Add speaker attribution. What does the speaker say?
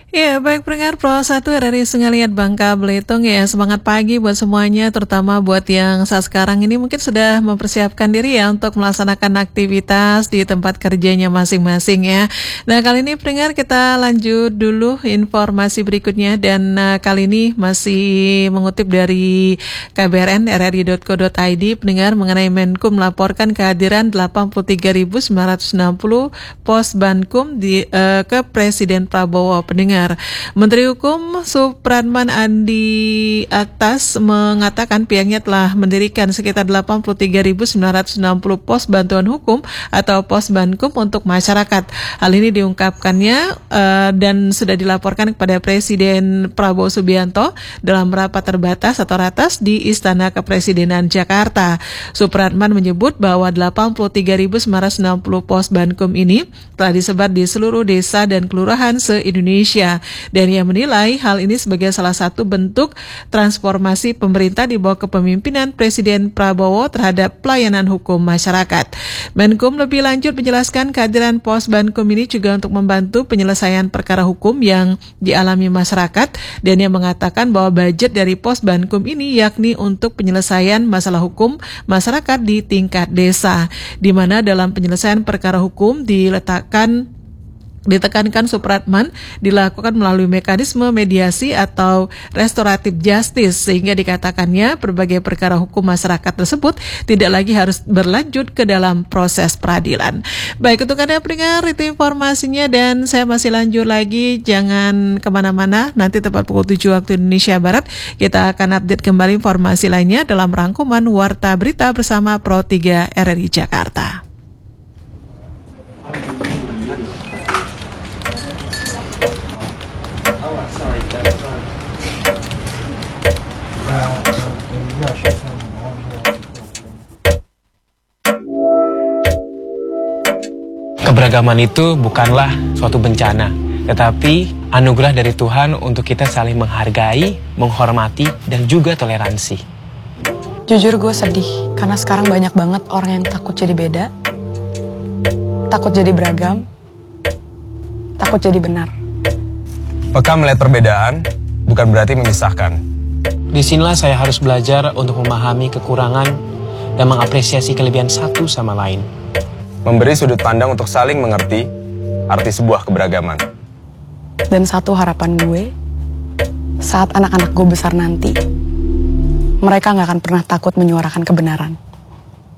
Speaker 1: Ya, baik pendengar Pro 1 RRI Sengaliat Bangka Belitung ya. Semangat pagi buat semuanya, terutama buat yang saat sekarang ini mungkin sudah mempersiapkan diri ya untuk melaksanakan aktivitas di tempat kerjanya masing-masing ya. Nah, kali ini pendengar kita lanjut dulu informasi berikutnya dan kali ini masih mengutip dari KBRN rri.co.id. Pendengar mengenai Menkum melaporkan kehadiran 83.960 pos Bankum ke Presiden Prabowo. Pendengar, Menteri Hukum Supratman Andi Aktas mengatakan pihaknya telah mendirikan sekitar 83.960 pos bantuan hukum atau pos Bankum untuk masyarakat. Hal ini diungkapkannya dan sudah dilaporkan kepada Presiden Prabowo Subianto dalam rapat terbatas atau ratas di Istana Kepresidenan Jakarta. Supratman menyebut bahwa 83.960 pos Bankum ini telah disebar di seluruh desa dan kelurahan se-Indonesia. Dan ia menilai hal ini sebagai salah satu bentuk transformasi pemerintah di bawah kepemimpinan Presiden Prabowo terhadap pelayanan hukum masyarakat. Menkum lebih lanjut menjelaskan kehadiran pos Bankum ini juga untuk membantu penyelesaian perkara hukum yang dialami masyarakat, dan ia mengatakan bahwa budget dari pos Bankum ini yakni untuk penyelesaian masalah hukum masyarakat di tingkat desa, di mana dalam penyelesaian perkara hukum ditekankan Supratman dilakukan melalui mekanisme mediasi atau restoratif justice, sehingga dikatakannya berbagai perkara hukum masyarakat tersebut tidak lagi harus berlanjut ke dalam proses peradilan. Baik, untuk Anda pendengar, itu informasinya dan saya masih lanjut lagi, jangan kemana-mana, nanti tepat pukul 7 waktu Indonesia Barat kita akan update kembali informasi lainnya dalam rangkuman Warta Berita bersama Pro 3 RRI Jakarta.
Speaker 2: Keberagaman itu bukanlah suatu bencana, tetapi anugerah dari Tuhan untuk kita saling menghargai, menghormati, dan juga toleransi.
Speaker 3: Jujur gue sedih, karena sekarang banyak banget orang yang takut jadi beda, takut jadi beragam, takut jadi benar.
Speaker 4: Peka melihat perbedaan bukan berarti memisahkan.
Speaker 2: Disinilah saya harus belajar untuk memahami kekurangan dan mengapresiasi kelebihan satu sama lain.
Speaker 4: Memberi sudut pandang untuk saling mengerti arti sebuah keberagaman.
Speaker 3: Dan satu harapan gue, saat anak-anak gue besar nanti, mereka gak akan pernah takut menyuarakan kebenaran.